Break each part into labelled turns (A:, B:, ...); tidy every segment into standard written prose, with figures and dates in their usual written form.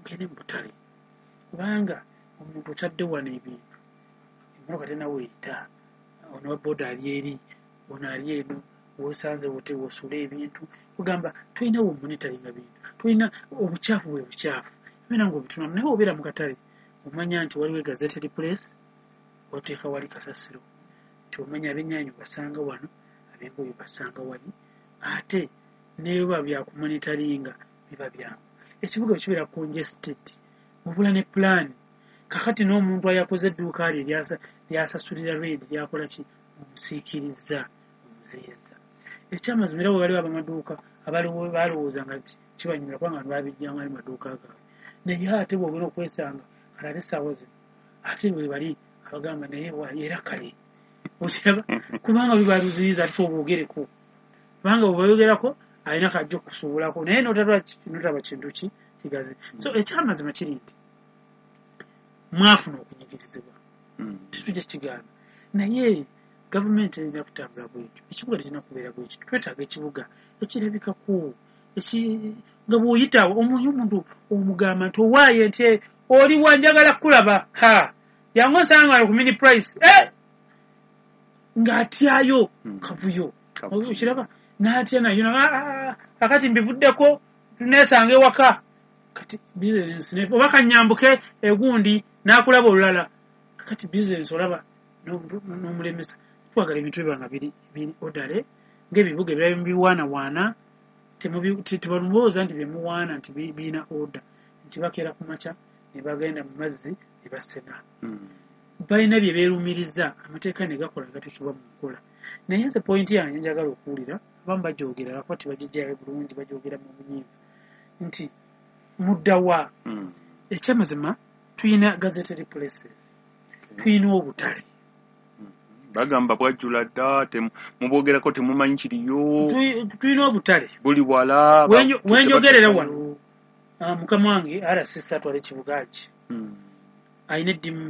A: mugende mu butale kubanga omuntu otadde wano ebintu emmotoka tena weeyita ono wa booda ali eri ono ali eno wosanze wote wosula ebintu kugamba tulina womonitaringa bintu tulina obukyafu bwe bukyafu ebina nga obitunula naye obeera mu katale omanya nti waliwo gazetted place oteeka wali kasasiro nti omanya abenyanyi basanga wano abengoyo basanga wali ate nebiba byakumonitaringa biba byangu ekibuga kibeera congested mubula ne plan kakati n'omuntu ayakoze edduuka lye lyasasulira redi lyakola ki omusiikiriza omuziyiza ekyamazima era we waliwo abamaduuka balowooza nga kibanyumira kubanga babijjanga ali maduuka gaabwe naye ate bwobona okwesanga kale ate essaawa zino ate we bali abagamba naye era kale okiraba kubanga bibaluziyiza ate obwogereko kubanga bwebayogerako alina kajja okusuubulako naye notaba kintu kigazi so ekyamazima kiri nti mwafuna okunyigirizibwa tetujja kigaana naye gavumenti erina kutambula bwekyo ekibuga tekirina kubeera bwekyo twetaaga ekibuga ekirabikako nga bw'oyitawo omuyi omuntu omugamba nti owaaye nti oli wanjagala kulaba yangu nsanga ku mini price ng'atyayo kavuyo okiraba n'atya nayo akati mbivuddeko tuneesanga ewaka kati bizinensi oba kanyambuke egundi n'akulaba olulala kati bizinensi olaba n'omulemesa twagala ebintu bibanga biri odale ng'ebibuga ebirala biwaanawaana tebalowooza nti byemuwaana nti birina oda nti bakeera ku makya ne bagenda mu mazzi ne basena balina bye beerumiriza amateeka ne gakola gatekebwa mu nkola naye nze pointi yange njagala okuwulira abamu bajoogera lwakuba tibagijjayo bulungi bajoogera mu bunyiivu nti muddawa ekyamazima tuyina gazetted places tuyina obutale
B: bagamba bwajjula dda mubwogerako temumanyi kiriyo
A: tuyina obutale
B: buli wala
A: wenjogerera wano mukama wange RCC atwala ekibuga ki ayina eddimu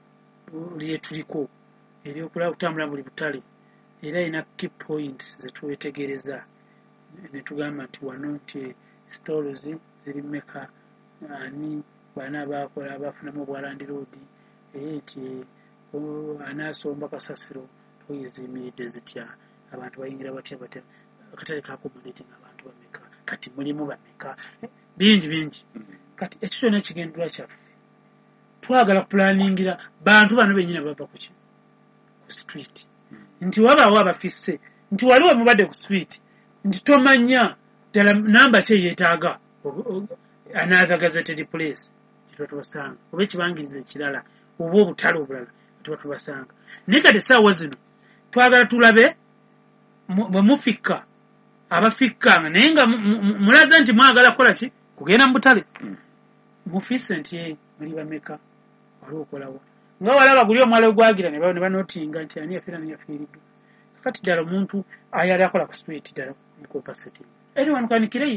A: lyetuliko eryokutambula buli butale era ayina key points zetwetegereza netugamba nti wano nti stores ziri meka ani bana bakola bafunamu obwalandi road nti anaasomba kasasiro tuyizimiridde zitya abantu bayingira batya akatale kakomaneti abantu bameka kati mulimu bameka bingi kati ekyo kyonna kigendera kyaffe twagala kupulaningira bantu bano benyina bava ku street nti wabaawo abafisse nti waliwo mubadde ku street nti tomanya ddala namba kye yeetaaga another gazetted place kitwa tubasanga oba ekibangiriza ekirala oba obutale obulala tuba tubasanga naye kati essaawa zino twagala tulabe bwe mufikka abafikkanga naye nga mulaze nti mwagala kukola ki kugenda mu butale mufisse nti muli bameka waliwo okolawo nga walaba guli omwala ogwagira ne banootinga nti ani yafiira ni yafiiriddwa kati ddala omuntu ayali akola ku street ddala mukopaseti eri wanukanikirei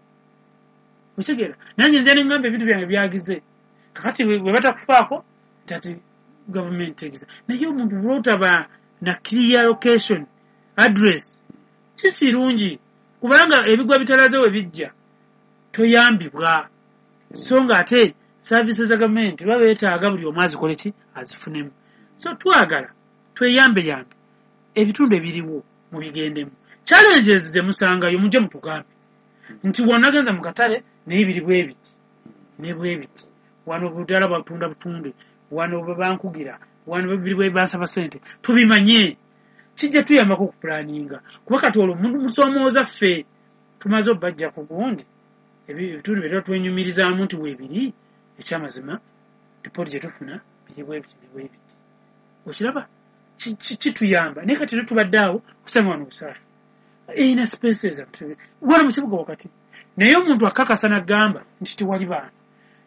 A: okitegeera nange nja neŋŋamba ebintu byange byagize kakati bwe batakufaako tati gavumenti egiza naye omuntu bulotaba na clear location address kisirungi kubanga ebigwa bitalaze we bijja toyambibwa so nga ate services za gavumenti baba beetaaga buli omu azikole ki azifunemu so twagala tweyambe ebitundu ebiriwo mubigendemu challenges zemusangayo mujje mutugambe nti wonagenza mu katale naye biri bwebiti ne bwebiti wano budala batunda butunde wano bankugira wano biri bwe basaba sente tubimanye kijja tuyambako okupulaninga kuba kati olwo musomooza ffe tumaze obbajja ku gundi ebitundu bye twenyumirizaamu nti weebiri ekyamazima lipooti gye tufuna biri bwebiti ne bwebiti okiraba kituyamba naye kati tubadde awo kusanga wano obusaafi eyina spaces wano mu kibuga wakati naye omuntu akakasa n'agamba nti tewali bantu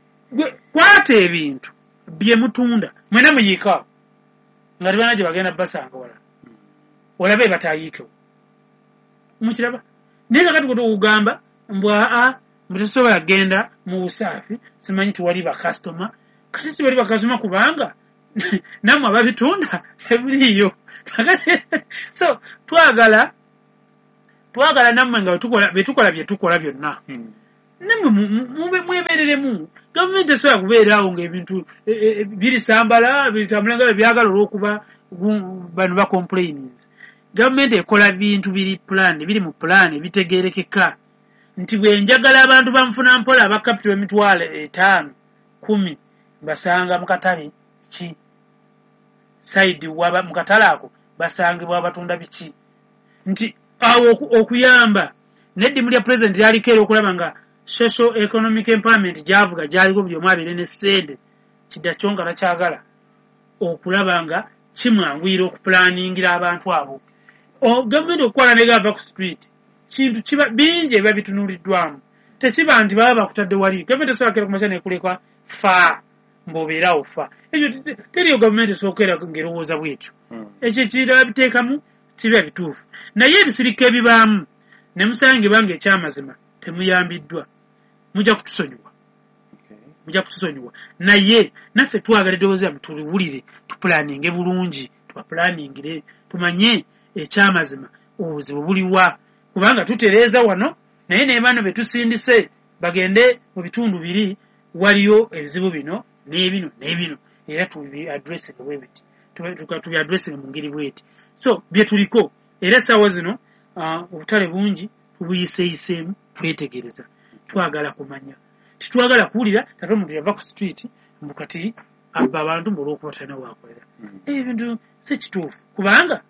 A: kwata ebintu bye mutunda mwena muyiikaawo nga tibana gye bagenda basanga walala olabe batayiikewo mukiraba naye kakati kwe tukugamba tetusobola kgenda mu busaafi simanyi tiwali bakasitoma kati tiwali bakasitoma kubanga nammwe ababitunda tebuliiyo so twagala nammwe nga byetukola byonna nammwe mwebereremu gavumenti esobola kubeerawo ng'ebintu birisambala bitambula nga byagala olw'okuba bano ba complainings. Gavumenti ekola bintu biri mu plan bitegeerekeka nti bwe njagala abantu banfuna mpola aba capital emitwalo 5-10 basanga mu katale ki side waba mu katale ako basangibwa abatunda biki nti awo okuyamba neddimu lya president yaliko era okulaba nga social economic empowerment gyavuga gyaliko buli omu abeere ne ssente kidda kyonga takyagala okulaba nga kimwanguyira okupulaningira abantu abo. Gavumenti okukola ne gava ku street kintu kiba bingi ebiba bitunuuliddwamu tekiba nti baba bakutadde wali gavumenti esobola kera ku makya nekuleka fa mb'obeerawo fa ekyo teriyo gavumenti esobola ng'erowooza bwetyo ekyo kiraba biteekamu kiba bituufu naye ebisirika ebibaamu ne musangibwa ng'ekyamazima temuyambiddwa mujja kutusonyiwa naye naffe twagala eddoboozi tuliwulire tupulaninge bulungi tubapulaaningire tumanye ekyamazima obuzibu buliwa kubanga tutereeza wano naye neebano betusindise bagende mu bitundu biri waliyo ebizibu bino n'ebino era tubiadressinga bwebiti tubiadressinga mu ngeri bweti so bye tuliko era essaawa zino obutale bungi tubuyiseeyiseemu twetegereza twagala kumanya titwagala kuwulira ate omuntu yava ku street mbukati abba abantu olw'okuba talina waakolera ebintu si kituufu kubanga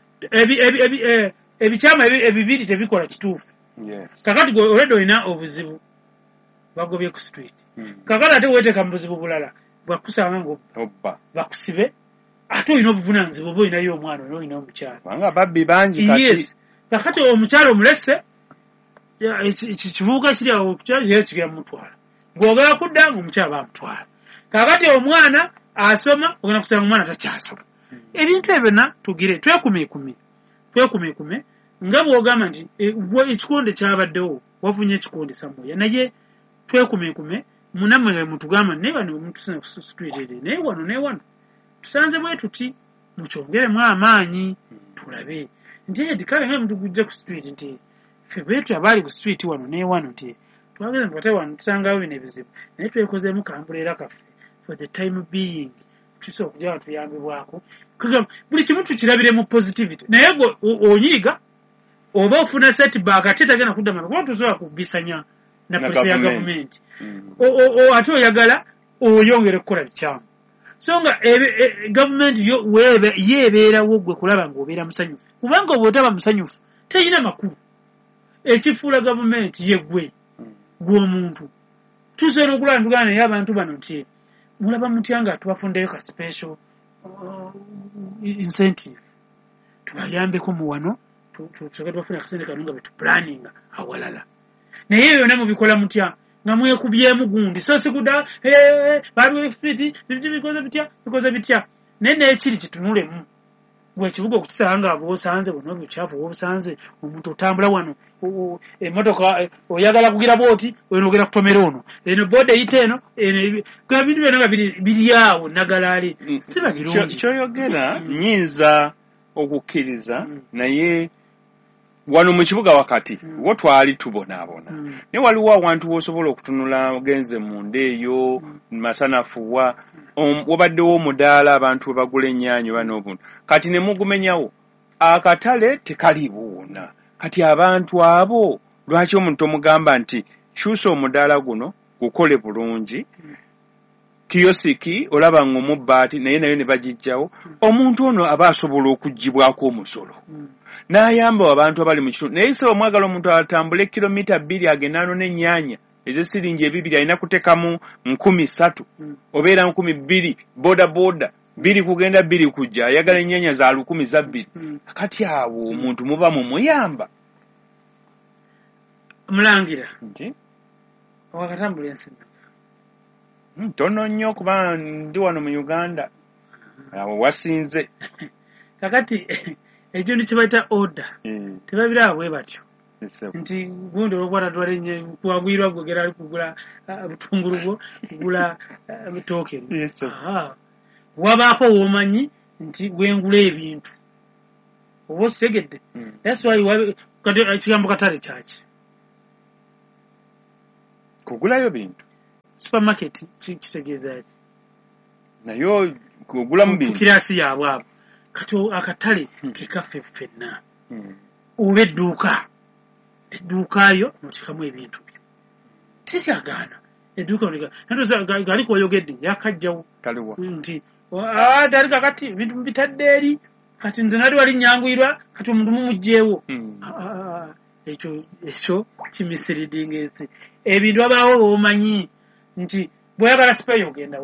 A: ebikyama ebibiri tebikola kituufu kakati olwedde olina obuzibu bagobye ku street kakati ate weeteeka mu buzibu bulala bwakusanga ng'obba bakusibe ate olina obuvunaanyizibwa oba olinayo omwana olina omukyala
B: kubanga babbi bangi
A: yes kakati omukyala omulese kivubuka kiri awo kigera mumutwala gw'ogala kudda ng'omukyala bamutwala kakati omwana asoma ogenda kusanga omwana takyasoma ebintu ebyonna tugire twekumeekume nga bw'ogamba nti ekikonde kyabaddewo wafunye ekikonde sammoya naye twekumeekume munammwe mutugamba naye bano mutusina ku street eri naye wano tusanze bwe tuti mukyongeremu amaanyi tulabe nti edi kale nga muntu gujja ku street nti ffe beetu abaali ku street wano nti twageze mu katale wano tusangawo bino ebizibu naye twekozeemu kambuleera kaffe for the time being tusobola okujja tuyambibwako buli kimu tukirabire mu positivity naye gwe onyiiga oba ofuna setback ate tagenda kudda mala kuba tusobola kubisanya na polisi ya gavumenti ate oyagala oyongere kukola bikyamu so nga gavumenti yeebeerawo gwe kulaba ng'obeera musanyufu kubanga oba otaba musanyufu teyina makulu ekifuula gavumenti yeggwe gw'omuntu tusobola okulaba ntugana naye abantu bano nti mulaba mutya nga tubafundeyo ka special incentive tubayambeko mu wano tusobola tubafuna akasente kano nga betupulaninga awalala naye ebyo byonna mubikola mutya nga mwekubyemu gundi so sikudda babiwefiti bikoze bitya naye n'ekiri kitunulemu gwe ekibuga okukisanga bw'osanze bwonna obukyafu bw'obusanze omuntu otambula wano emmotoka oyagala kugira bwoti oyinogera kutomera ono eno boda eyita eno ebintu byonna nga biri awo nagalaale siba birungi
B: kyoyogera nnyinza okukkiriza naye wano mu kibuga wakati wo twali tubonaabona naye waliwo awantu w'osobola okutunula ogenze munda eyo masanafu wabaddewo omudaala abantu we bagula ennyaanya oba n'obuntu kati ne mugumenyawo akatale tekaliiwo wonna kati abantu abo lwaki omuntu omugamba nti kyusa omudaala guno gukole bulungi kiyosiki olaba ng'omubbaati naye nayo ne bagijjawo omuntu ono aba asobola okuggibwako omusolo n'ayamba abantu abali mu kitundu naye se omwagala omuntu atambule kilomita 2 agenda anona ennyaanya ez'esiringi 2 alina kuteekamu 3,000 obeera 2,000 boda 2 kugenda 2 kujja ayagala ennyaanya za 1,200 kati awo omuntu muba mumuyamba
A: mulangira wakatambula ensi
B: ntono nnyo okuba ndi wano mu Uganda awo wasinze
A: kakati ekintu kibaita order tebabiraba bwe batyo nti gundi olwokwata twale kwagwirwa gwegera ali kugula butungulu bwo kugula bitooke wabaako woomanyi nti wengula ebintu oba okitegedde that's why ekigambo katale kyaki
B: kugulayo bintu
A: supermarket kitegeeza ati
B: nayo kugula mu bintu
A: kirasi yaabwe abo kati akatale kekaffe ffenna oba edduuka yo notekamu ebintu byo teryagaana edduuka gali kweyogedde yakajjawo nti dali kakati ebintu mubitadde eri kati nze nali wali nyanguyirwa kati omuntu mumugjeewo ekyo kimisiridinga ensi ebintu abaawo boomanyi nti bweyagala sipeeyo ogenda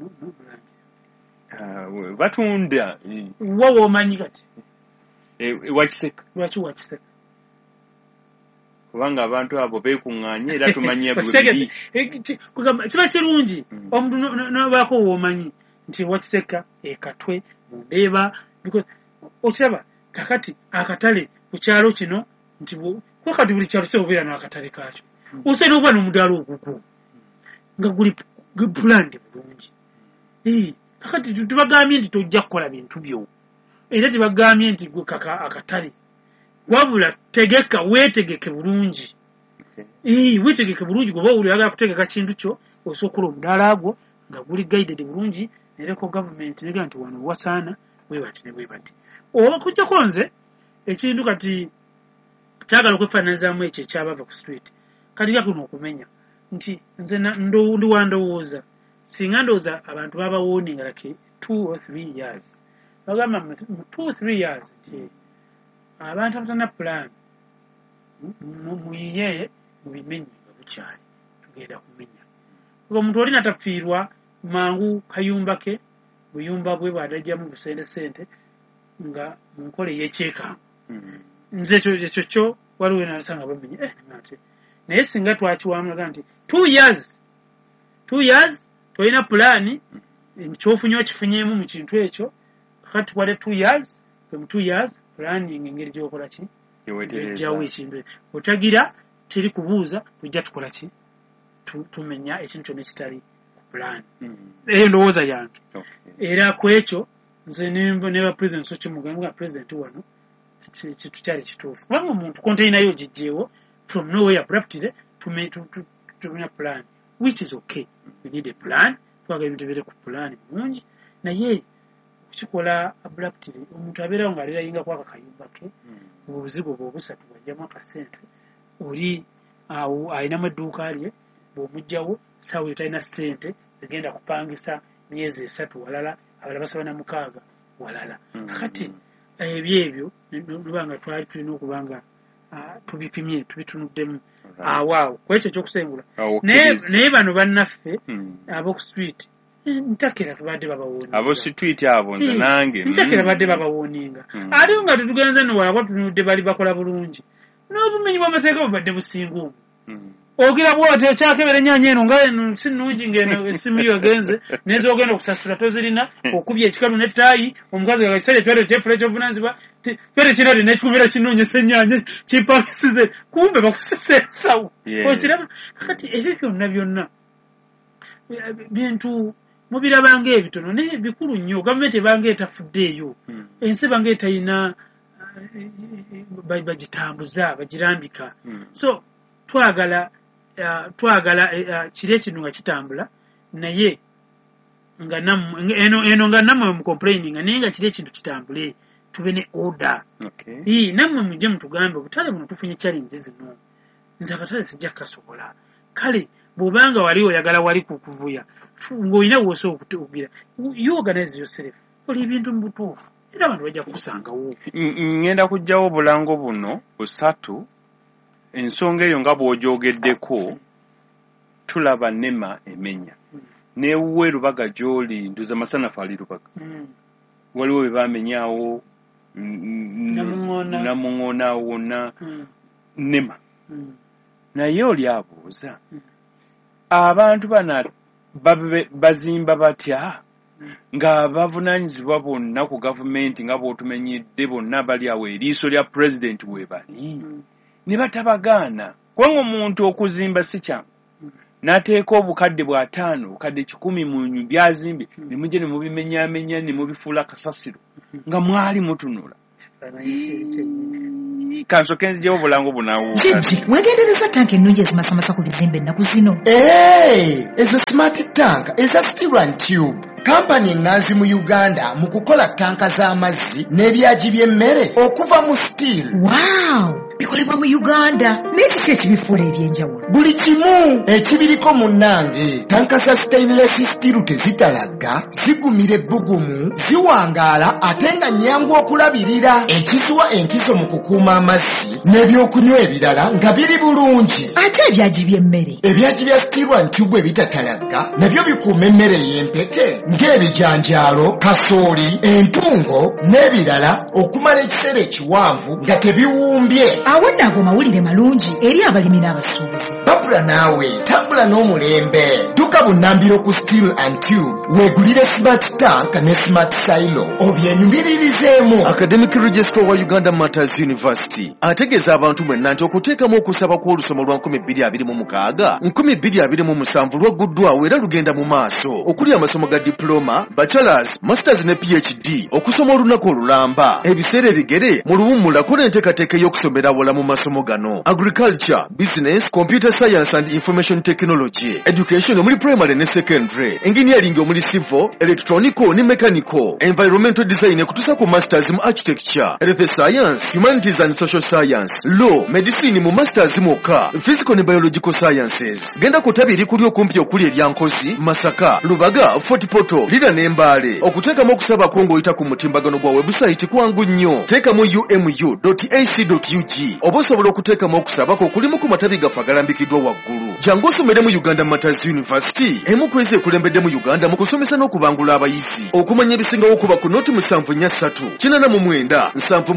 B: batunda
A: wa woomanyi kati
B: wakiseka
A: lwaki wakiseka
B: kubanga abantu abo beekuŋŋaanye era tumanyi
A: kiba kirungi omuntu nobaako woomanyi nti wakiseka ekatwe mundeeba okiraba kakati akatale ku kyalo kino nti kati buli kyalo kyobeera n'akatale kaakyo osobola okuba n'omudaala ogugwo nga guli pulandi bulungi kakati tebagambye nti tojja kukola bintu byo era tebagambye nti gwe kaka akatale wabula tegeka weetegeke bulungi weetegeke bulungi goba oyagala kutegeka kintu kyo osobola omudaala gwo nga guli guided bulungi nereko gavumenti nega nti wano wasaana webati ne webati oba kujjako nze ekintu kati kyagala okwefaananyizaamu ekyo ekyabava ku street kati gakuno okumenya nti nze ndi wandowooza singa ndowooza abantu babawoninga like 2 or 3 years bagamba mu 2 or 3 years nti abantu abatana plan muyiye mubimenye nga bukyali tugenda kumenya kuba omuntu oli natafiirwa mangu kayumba ke buyumba bwe bwadajjamu busente nga munkola ey'ekyekango nze ekyo waliwo nalisanga bamenye naye singa twakiwamulaga nti 2 years tolina pulaani kyofunye okifunyeemu mu kintu ekyo kakati tuwale 2 years mu 2 years pulaning engeri gyokola ki ejjawo ekintu otagira teri kubuuza tujja tukola ki tumenya ekintu kyonna ekitali ku pulaani eyo ndowooza yange era ku ekyo nze neba president sokimugamba nga president wano kitukyali kituufu kubanga omuntu konteina yo gijjeewo from nowhere abruptly tumenya plan which is okay we need a plan twaga ebintu bire ku plan bulungi naye okikola abruptly omuntu abeerawo ng'alirayinga kwaka kayumba ke obuzibu bwobusatu bwajjamu akasente oli awo ayinamu edduuka lye bw'omugjawo saawa etalina ssente zigenda kupangisa myezi 3 walala abala basaba na 6 walala kakati ebyo nubanga twali tulina okubanga tubipimye tubitunuddemu awaawo kwekyo ekyokusengula naye bano bannaffe ab'oku street ntakera tubadde babawoninga
B: abo street abo nze nange
A: ntakera badde babawoninga ate nga tetugenze nowaabwa tunudde bali bakola bulungi n'obumenyi bw'amateeka bubadde businga omu ogira bw'ote okyakebera ennyaanya eno nga si nnungi ng'eno essimu yo ogenze nezo ogenda okusasula tozirina okubya ekikalu n'ettaayi omukazi nga kisale twere kyefula ekyobuvunaanyizibwa twere kirade n'ekikumira kinoonyesa ennyaanya kipakisize kumbe bakusisa ensawo okiraba kakati ebyo byonna bintu mubirabanga ebitono naye bikulu nnyo gavumenti ebanga etafuddeeyo ensi ebanga etayina bagitambuza bagirambika so twagala kiri ekino nga kitambula naye nga eno nga nammwe mucomplaininga naye nga kiri ekintu kitambule tube ne order nammwe mujje mutugambe obutale buno tufunye challenge zino nze akatale sijja kukasobola kale bw'obanga wali oyagala wali kukuvuya ng'olina woosa okugira you organize yourself oli ebintu mu butuufu era abantu bajja kukusangawo
B: ngenda kuggyawo obulango buno busatu ensonga eyo nga bw'ogyogeddeko tulaba nema emenya neewuwe Lubaga gy'oli nduza masanafu ali Lubaga waliwo bye bamenyaawo namuŋŋoona wonna nema naye oli abuuza abantu bana bazimba batya nga bavunaanyizibwa bonna ku gavumenti nga bw'otumenyedde bonna bali awo eriiso lya pulezidenti we bali ne batabagaana kubanga omuntu okuzimba si kyangu n'ateeka obukadde bw'5 obukadde 10 mu byazimbe ne mujje ne mubimenyaamenya ne mubifuula kasasiro nga mwali mutunula kansoke nzijewo bulango bunawo.
C: Jiji, mwegendereza tanka ennungi ezimasamasa ku bizimbe ennaku zino.
D: Ezo smart tank eza Steel and Tube. Kampani nganzi mu Uganda mu kukola tanka z'amazzi n'ebyaji by'emmere okuva mu steel.
C: Wow! Bikolebwa mu Uganda. N'ekiki ekibifuula ebyenjawulo?
D: Buli kimu ekibiriko munnange. Tanka za stainless steel tezitalagga, zigumira ebbugumu, ziwangaala ate nga nnyangu okulabirira. Ekisuwa enkizo mu kukuuma amazzi n'ebyokunywa ebirala nga biri bulungi.
C: Ate ebyaji by'emmere?
D: Ebyaji bya Steel and Tube ebitatalagga nabyo bikuuma emmere y'empeke ng'ebijanjaalo, kasooli, entungo n'ebirala okumala ekiseera ekiwanvu nga tebiwumbye.
C: Awo nno ago mawulire malungi eri abalimi n'abasuubuzi.
D: Babula naawe tambula n'omulembe. Dduka bunnambiro ku Steel and Tube weegulire smart tank ne smart silo obyenyumiririzemu.
E: Academic Registrar wa Uganda Matters University ategeeza abantu mwenna nti okuteekamu okusaba kw'olusoma lwa 2026 2027 lwagguddwawo era lugenda mu maaso okuli amasomo ga diploma, bachelors, masters ne PhD okusoma olunaku olulamba ebiseera ebigere mu luwummulako n'enteekateeka y'okusomera wala mu masomo gano agriculture, business, computer science and information technology, education omuli primary ne secondary, engineering omuli civil, electronical ne mechanical, environmental design ekutuusa ku masters mu architecture, health science, humanities and social science, law, medicine mu masters mwokka, physical ne biological sciences. Genda ku ttabi erikuli okumpi okuli eryankozi, Masaka, Lubaga, Fort Portal, Lira n'Embale. Okuteekamu okusaba kwo ng'oyita ku mutimbagano gwa website kwangu nnyo. Teekamu umu.ac.ug oba osobola okuteekamu okusaba kwo kulimu ku matabi gaffe agalambikiddwa waggulu. Jangu osomere mu Uganda Matters University emu ku ezo ekulembedde mu Uganda mu kusomesa n'okubangula abayizi. Okumanya ebisingawo okuba ku noti 743 89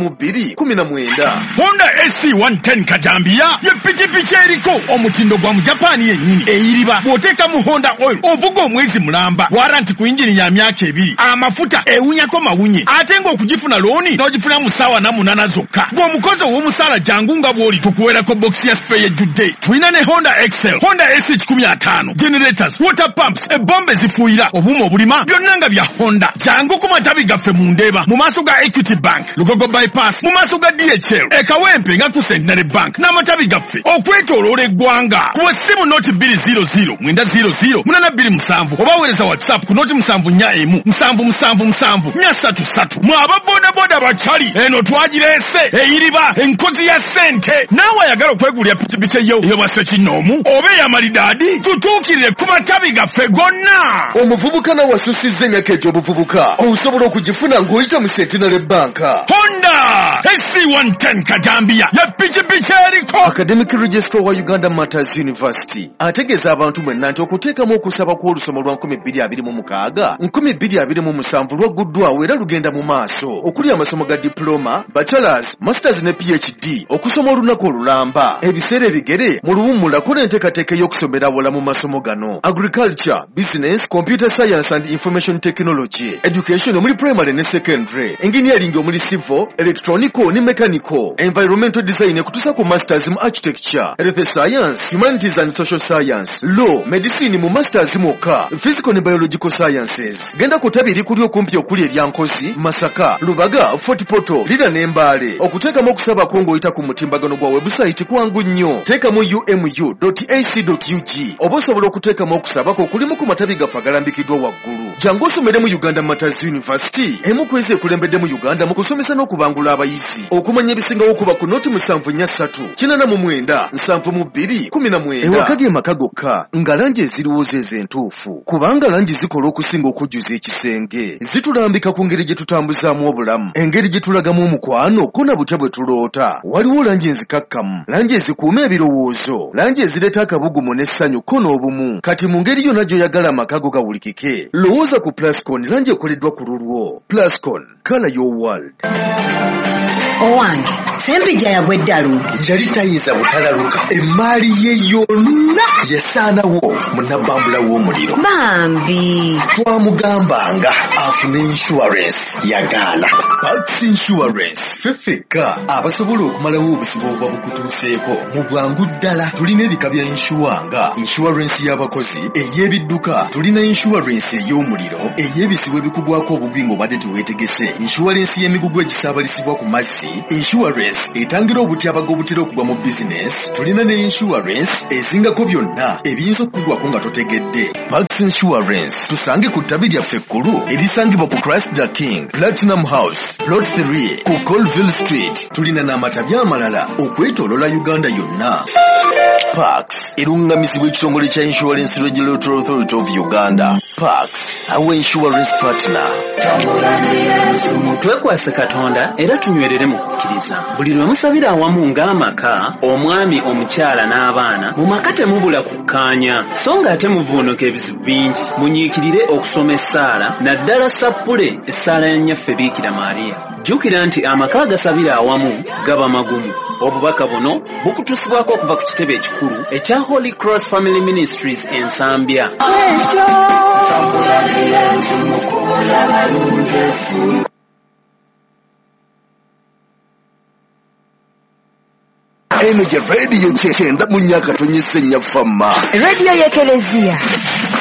E: 72
F: Honda SC110 Kajambia ye pikipiki eriko omutindo gwa mu Japan yennyini eyiriba bw'oteeka mu Honda oil ovuga omwezi mulamba waranti ku injini ya myaka 2 amafuta ewunyako mawunye ate ng'okugifuna looni n'ogifuna mu ssaawa 8 zokka ng'omukozi ow'omusaala jangu nga bw'oli tukuweerako bokisi ya spray ejjudde. Tulina ne Honda Excel, Honda SH15, generators, water pumps, ebbomba ezifuuyira, obuuma obulima byonna nga bya Honda. Jangu ku matabi gaffe mu Ndeeba mu maaso ga Equity Bank, Lugogo bypass mu maaso ga DHL, Ekawempe nga ku Centenary Bank n'amatabi gaffe okwetooloola eggwanga. Ku ssimu noti 200 900 827 oba weereza WhatsApp ku noti 741 777 433. Mwe aba bodaboda bacali eno twagireese eyiriba enkozi ya ssente. Naawe ayagala okwegulira pikipiki yo ey'obwase kinoomu oba ey'amalidaadi tutuukirire ku matabi gaffe gonna.
E: Omuvubuka nawe asusizza emyaka egy'obuvubuka osobola okugifuna ng'oyita mu Centenary Bank.
F: Honda SC110 Kajambia ye pikipiki eriko.
E: Academic Registrar wa Uganda Matters University ategeeza abantu mwenna nti okuteekamu okusaba kw'olusoma lwa 2026 2027 lwagguddwawo era lugenda mu maaso okuli amasomo ga diploma, bachelors, masters ne PhD okusoma olunaku olulamba ebiseera ebigere mu luwummulako n'enteekateeka y'okusomera wala mu masomo gano agriculture, business, computer science and information technology, education omuli primary ne secondary, engineering omuli civil, electronical ne mechanical, environmental design ekutuusa ku masters mu architecture, health science, humanities and social science, law, medicine mu masters mwokka, physical ne biological sciences. Genda ku ttabi erikuli okumpi okuli eryankozi, Masaka, Lubaga, Fort Portal, Lira n'Embale. Okuteekamu okusaba kwo ng'oyita ku mutimbagano gwa website kwangu nnyo. Teekamu umu.ac.ug oba osobola okuteekamu okusaba kwo kulimu ku matabi gaffe agalambikiddwa waggulu. Jangu osomere mu Uganda Matters University emu ku ezo ekulembedde mu Uganda mu kusomesa n'okubangula abayizi. Okumanya ebisingawo okuba ku noti 743 89 72 ewaka ge maka gokka nga langi eziriwoza ez'entuufu kubanga langi zikola okusinga okujjuza ekisenge. Zitulambika ku ngeri gye tutambuzaamu obulamu, engeri gye tulagamu omukwano ko na butya bwe tuloota. Waliwo langi enzikakkamu, langi ezikuuma ebirowoozo, langi ezireeta akabugumu n'essanyu ko n'obumu. Kati mu ngeri yonna gy'oyagala amaka go gawulikike, lowooza ku Plascon, langi ekoleddwa ku lulwo. Plascon, color your world.
G: Owange Sempijja yagwe ddalu
D: yali tayinza butalaluka emmaali ye yonna yasaanawo munabbambula w'omuliro.
G: bambi
D: Twamugambanga afune insurance yagaana. Pax Insurance ffeffekka abasobola okumalawo obuzibu obuba bukutuuseeko mu bwangu ddala. Tulina ebika bya insuranga, insurance y'abakozi, ey'ebidduka, tulina insurance ey'omuliro, ey'ebizibu ebikugwako obugwi ng'obadde teweetegese, insurance y'emigugu egisaabalisibwa ku mazzi, insurance Insurance etangira obutyabaga obutera okugwa mu bizinesi. Tulina ne insurance ezingako byonna ebiyinza okugwako nga totegedde. Pax Insurance tusange ku ttabi lyaffe ekkulu erisangibwa ku Christ the King, Platinum House, Lot 3 ku Colville Street. Tulina n'amatabi amalala okwetoolola Uganda yonna. Pax erungamizibwa ekitongole kya Insurance Regulatory Authority of Uganda. Pax, our insurance partner.
H: Twekwase Katonda era tunywerere mu kukkiriza. Buli lwe musabira awamu ng'amaka, omwami, omukyala n'abaana, mu maka temubula kukkaanya, so ng'ate muvuunuka ebizibu bingi. Munyiikirire okusoma essaala, naddala sappule essaala ya nnyaffe Biikira Maariya. Jjukira nti amaka agasabira awamu gaba magumu. Obubaka buno bukutusibwako okuva ku kitebe ekikulu ekya Holy Cross Family Ministries Ensambya.
E: Eno gye rediyo kyenda mu nnyaka tonyese nnya famma.
C: Rediyo y'Ekeleziya.